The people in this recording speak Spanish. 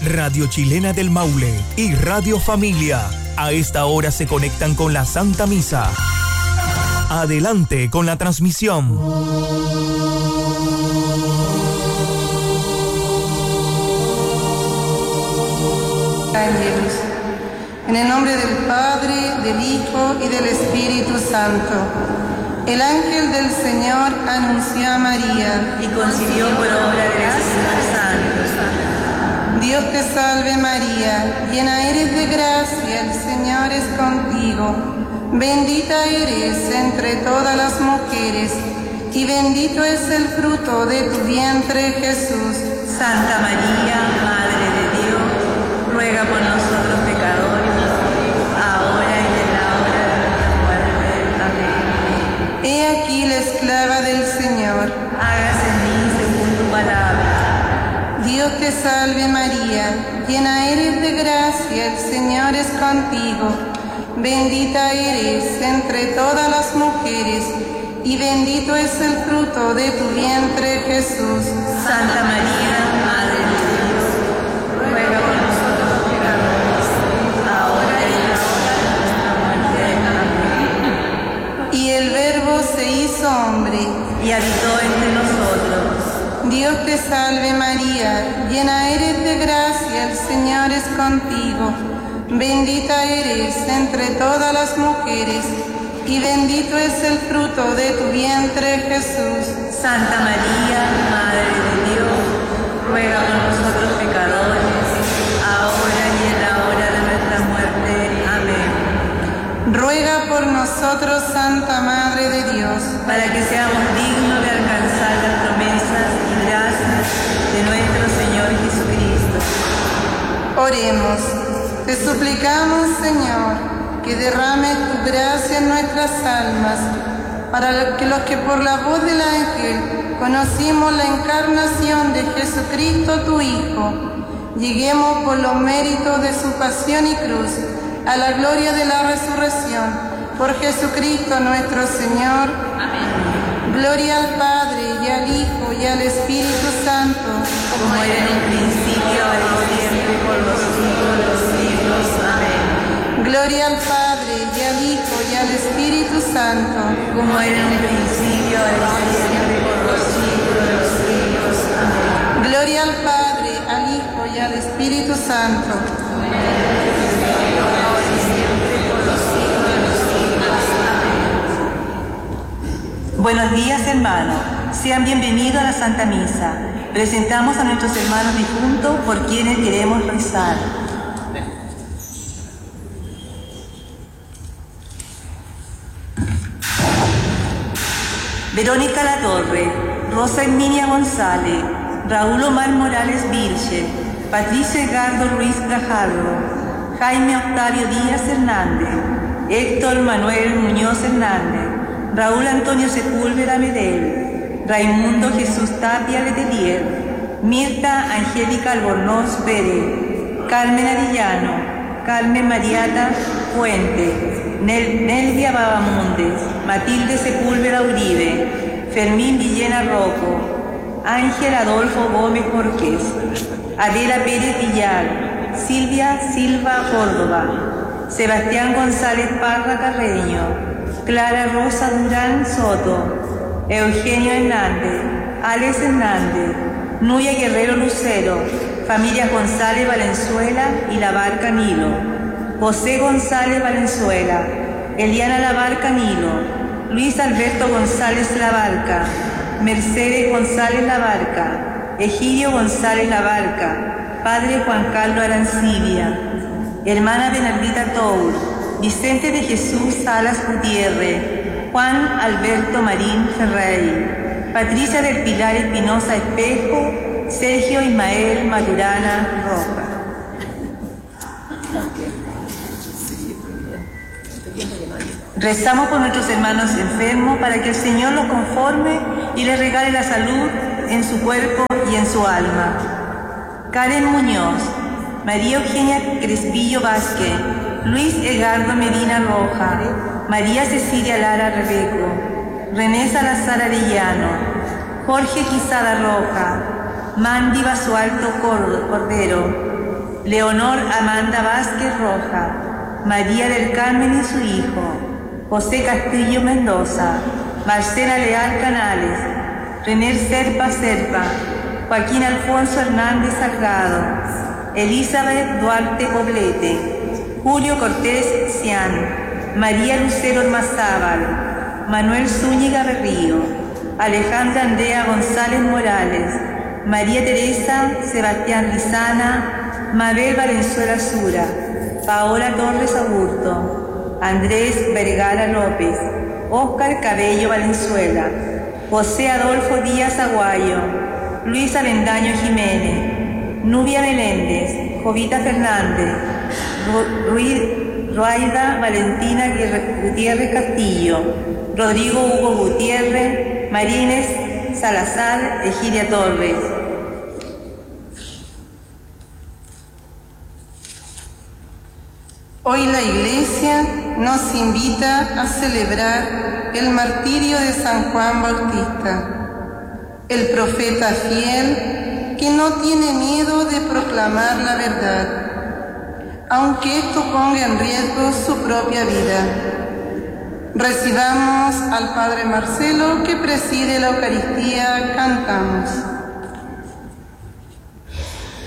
Radio Chilena del Maule y Radio Familia. A esta hora se conectan con la Santa Misa. Adelante con la transmisión. Ángeles. En el nombre del Padre, del Hijo y del Espíritu Santo. El ángel del Señor anunció a María y concibió por obra del Espíritu Santo. Dios te salve María, llena eres de gracia, el Señor es contigo. Bendita eres entre todas las mujeres, y bendito es el fruto de tu vientre, Jesús. Santa María, Madre de Dios, ruega por nosotros pecadores, ahora y en la hora de nuestra muerte. Amén. He aquí la esclava del Señor. Hágase en mí según tu palabra. Dios te salve María, llena eres de gracia, el Señor es contigo. Bendita eres entre todas las mujeres, y bendito es el fruto de tu vientre, Jesús. Santa María, Madre de Dios, ruega por nosotros pecadores, ahora y en la hora de nuestra muerte. Amén. Y el Verbo se hizo hombre, y habitó entre nosotros. Dios te salve María, llena eres de gracia, el Señor es contigo. Bendita eres entre todas las mujeres, y bendito es el fruto de tu vientre, Jesús. Santa María, Madre de Dios, ruega por nosotros pecadores, ahora y en la hora de nuestra muerte. Amén. Ruega por nosotros, Santa Madre de Dios, para que seamos dignos de alcanzar las promesas y gracias de nuestro Señor Jesucristo. Oremos. Te suplicamos, Señor, que derrames tu gracia en nuestras almas, para que los que por la voz del ángel conocimos la encarnación de Jesucristo, tu Hijo, lleguemos por los méritos de su pasión y cruz a la gloria de la resurrección, por Jesucristo nuestro Señor. Amén. Gloria al Padre, y al Hijo, y al Espíritu Santo, como era en un principio, ahora y siempre, por los siglos de los siglos. Amén. Gloria al Padre, y al Hijo, y al Espíritu Santo, como era en un principio, ahora y siempre, por los siglos de los siglos. Amén. Gloria al Padre, al Hijo, y al Espíritu Santo. Buenos días, hermanos. Sean bienvenidos a la Santa Misa. Presentamos a nuestros hermanos difuntos por quienes queremos rezar. Verónica Latorre, Rosa Herminia González, Raúl Omar Morales Virgen, Patricia Edgardo Ruiz Gajardo, Jaime Octavio Díaz Hernández, Héctor Manuel Muñoz Hernández, Raúl Antonio Sepúlveda Medel, Raimundo Jesús Tapia Letelier, Mirta Angélica Albornoz Pérez, Carmen Arellano, Carmen Mariata Fuente, Nelvia Babamundes, Matilde Sepúlveda Uribe, Fermín Villena Rocco, Ángel Adolfo Gómez Morqués, Adela Pérez Villar, Silvia Silva Córdoba, Sebastián González Parra Carreño, Clara Rosa Durán Soto, Eugenio Hernández, Alex Hernández, Nuya Guerrero Lucero, familia González Valenzuela y Labarca Nilo, José González Valenzuela, Eliana Labarca Nilo, Luis Alberto González Labarca, Mercedes González Labarca, Egidio González Labarca, Padre Juan Carlos Arancibia, hermana Bernardita Tour, Vicente de Jesús Salas Gutiérrez, Juan Alberto Marín Ferrey, Patricia del Pilar Espinosa Espejo, Sergio Ismael Maturana Roca. Rezamos por nuestros hermanos enfermos para que el Señor los conforme y les regale la salud en su cuerpo y en su alma. Karen Muñoz, María Eugenia Crespillo Vázquez, Luis Edgardo Medina Roja, María Cecilia Lara Rebeco, René Salazar Arellano, Jorge Quizada Roja, Mandy Basualto Cordero, Leonor Amanda Vázquez Roja, María del Carmen y su hijo, José Castillo Mendoza, Marcela Leal Canales, René Serpa, Joaquín Alfonso Hernández Salgado, Elizabeth Duarte Poblete, Julio Cortés Cian, María Lucero Ormazábal, Manuel Zúñiga Berrío, Alejandra Andrea González Morales, María Teresa Sebastián Lizana, Mabel Valenzuela Sura, Paola Torres Aburto, Andrés Vergara López, Óscar Cabello Valenzuela, José Adolfo Díaz Aguayo, Luis Avendaño Jiménez, Nubia Meléndez, Jovita Fernández, Ruaida Valentina Gutiérrez Castillo, Rodrigo Hugo Gutiérrez, María Inés Salazar, Egilia Torres. Hoy la Iglesia nos invita a celebrar el martirio de San Juan Bautista, el profeta fiel que no tiene miedo de proclamar la verdad, aunque esto ponga en riesgo su propia vida. Recibamos al Padre Marcelo que preside la Eucaristía. Cantamos.